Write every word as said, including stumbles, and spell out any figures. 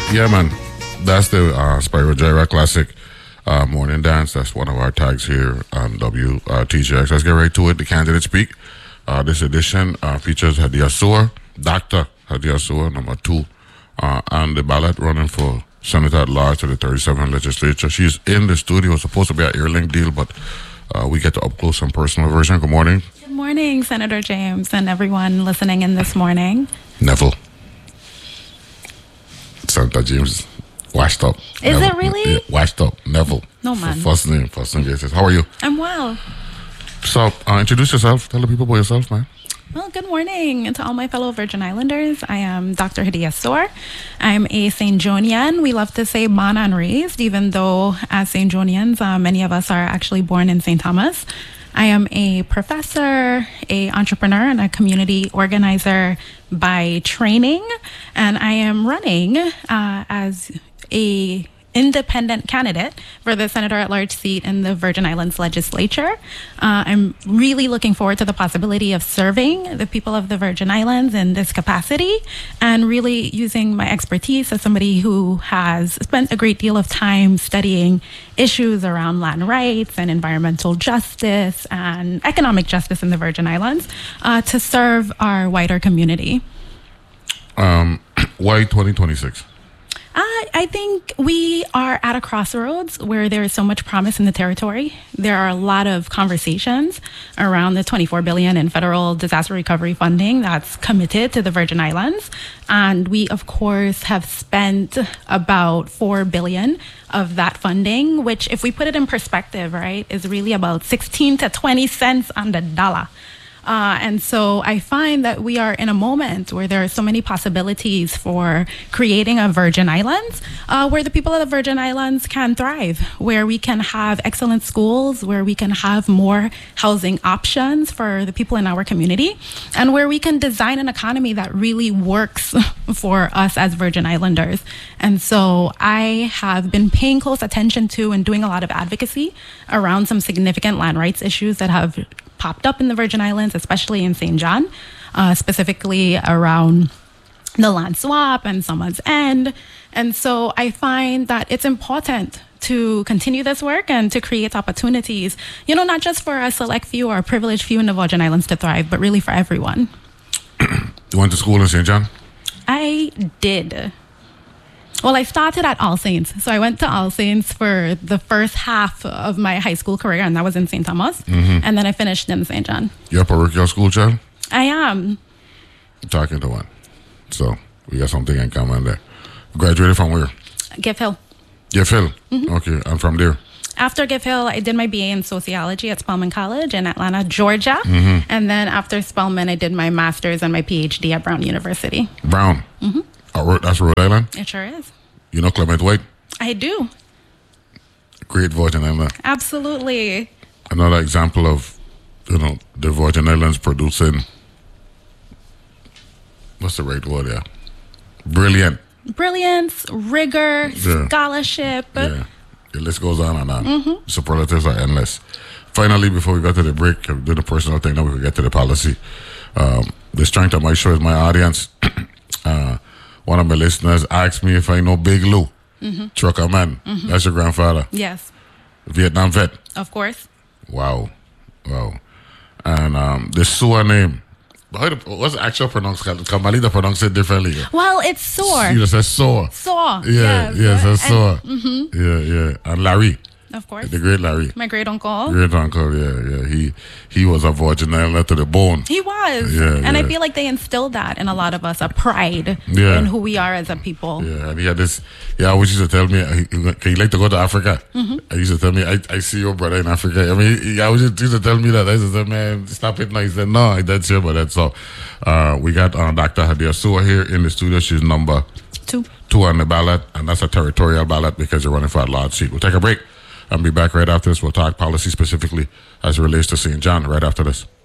Yeah, man. That's the uh, Spyro Gyra Classic uh, Morning Dance. That's one of our tags here on W T J X. Let's get right to it. The candidate speak. Uh, this edition uh, features Hadia Soar, Doctor Hadia Soar, number two, uh, on the ballot running for Senator at Large to the thirty-seventh Legislature. She's in the studio. It's supposed to be an Airlink deal, but uh, we get to up close and personal version. Good morning. Good morning, Senator James, and everyone listening in this morning. Neville. Senator James, washed up. Is Neville. it really? Yeah, washed up. Neville. No, man. First name, first name basis. How are you? I'm well. So, uh, introduce yourself. Tell the people about yourself, man. Well, good morning to all my fellow Virgin Islanders. I am Doctor Hadia Soar. I'm a Saint Johnian. We love to say born and raised, even though as Saint Johnians, uh, many of us are actually born in Saint Thomas. I am a professor, a entrepreneur, and a community organizer by training, and I am running uh, as a independent candidate for the Senator at Large seat in the Virgin Islands Legislature. Uh, I'm really looking forward to the possibility of serving the people of the Virgin Islands in this capacity and really using my expertise as somebody who has spent a great deal of time studying issues around land rights and environmental justice and economic justice in the Virgin Islands uh, to serve our wider community. Um, why twenty twenty-six? Uh, I think we are at a crossroads where there is so much promise in the territory. There are a lot of conversations around the twenty-four billion dollars in federal disaster recovery funding that's committed to the Virgin Islands. And we, of course, have spent about four billion dollars of that funding, which, if we put it in perspective, right, is really about sixteen to twenty cents on the dollar. Uh, and so I find that we are in a moment where there are so many possibilities for creating a Virgin Islands uh, where the people of the Virgin Islands can thrive, where we can have excellent schools, where we can have more housing options for the people in our community, and where we can design an economy that really works for us as Virgin Islanders. And so I have been paying close attention to and doing a lot of advocacy around some significant land rights issues that have popped up in the Virgin Islands, especially in Saint John, uh, specifically around the land swap and Summer's End. And so I find that it's important to continue this work and to create opportunities, you know, not just for a select few or a privileged few in the Virgin Islands to thrive, but really for everyone. You went to school in Saint John? I did. Well, I started at All Saints. So I went to All Saints for the first half of my high school career, and that was in Saint Thomas. Mm-hmm. And then I finished in Saint John. You're a parochial school child? I am. I'm talking to one. So we got something in common there. Graduated from where? Giff Hill. Giff Hill? Mm-hmm. Okay, I'm from there. After Giff Hill, I did my B A in sociology at Spelman College in Atlanta, Georgia. Mm-hmm. And then after Spelman, I did my master's and my P H D at Brown University. Brown? Mm-hmm. Oh, that's Rhode Island? It sure is. You know Clement White? I do. Great Virgin Island. Absolutely. Another example of, you know, the Virgin Islands producing, what's the right word there? Brilliant. Brilliance, rigor, Yeah. scholarship. Yeah. The list goes on and on. Mm-hmm. Superlatives are endless. Finally, before we got to the break, I'll do the personal thing, now we can get to the policy. Um, the strength of my show is my audience. uh, One of my listeners asked me if I know Big Lou, mm-hmm. trucker man. Mm-hmm. That's your grandfather. Yes. Vietnam vet. Of course. Wow. Wow. And um, the Soar name, what's the actual pronunciation? Kamalida pronounce it differently. Well, it's Soar. You just said Soar. Soar. Yeah, yes, yes, that's Soar. Mm-hmm. Yeah, yeah. And Larry. Of course. The great Larry. My great uncle. Great uncle, yeah, yeah. He he was a Virgin Islander to the bone. He was. Yeah, and yeah. I feel like they instilled that in a lot of us, a pride Yeah. in who we are as a people. Yeah, and he had this, he always used to tell me, he, he, he like to go to Africa. Mm-hmm. He used to tell me, I, I see your brother in Africa. I mean, he, he always used to tell me that. I used to say, man, stop it now. He said, no, that's here, but that's all. Uh, we got uh, Doctor Hadia Soar here in the studio. She's number Two. two on the ballot, and that's a territorial ballot because you're running for a large seat. We'll take a break and be back right after this. We'll talk policy specifically as it relates to Saint John right after this.